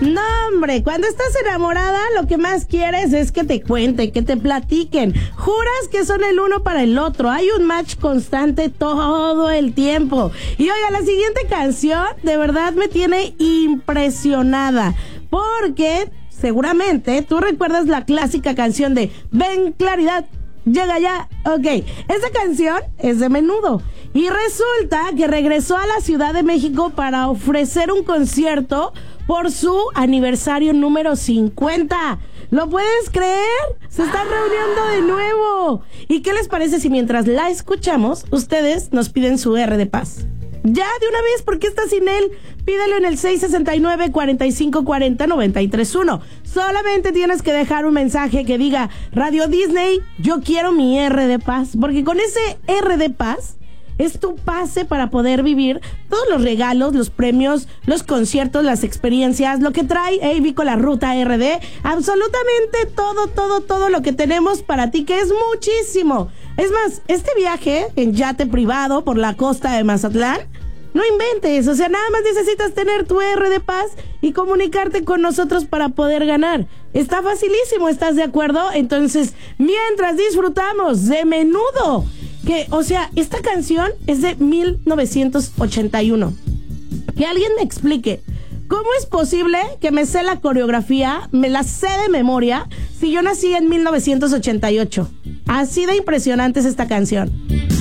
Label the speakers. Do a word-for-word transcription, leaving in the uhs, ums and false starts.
Speaker 1: No, hombre, cuando estás enamorada, lo que más quieres es que te cuenten, que te platiquen. Juras que son el uno para el otro. Hay un match constante todo el tiempo. Y oiga, la siguiente canción de verdad me tiene impresionada. Porque seguramente tú recuerdas la clásica canción de Ven Claridad, llega ya. Ok, esta canción es de Menudo. Y resulta que regresó a la Ciudad de México para ofrecer un concierto por su aniversario número cincuenta. ¿Lo puedes creer? Se están reuniendo de nuevo. ¿Y qué les parece si mientras la escuchamos, ustedes nos piden su R de paz? Ya, de una vez, ¿por qué está sin él? Pídelo en el seis sesenta y nueve, cuarenta y cinco cuarenta, noventa y tres uno. Solamente tienes que dejar un mensaje que diga Radio Disney, yo quiero mi R de paz. Porque con ese R de paz es tu pase para poder vivir todos los regalos, los premios, los conciertos, las experiencias, lo que trae A V con la Ruta R D, absolutamente todo, todo, todo lo que tenemos para ti, que es muchísimo. Es más, este viaje en yate privado por la costa de Mazatlán, no inventes, o sea, nada más necesitas tener tu R de paz y comunicarte con nosotros para poder ganar. Está facilísimo, ¿estás de acuerdo? Entonces, mientras disfrutamos de Menudo, que, o sea, esta canción es de mil novecientos ochenta y uno. Que alguien me explique, ¿cómo es posible que me sé la coreografía, me la sé de memoria, si yo nací en mil novecientos ochenta y ocho? Así de impresionante es esta canción.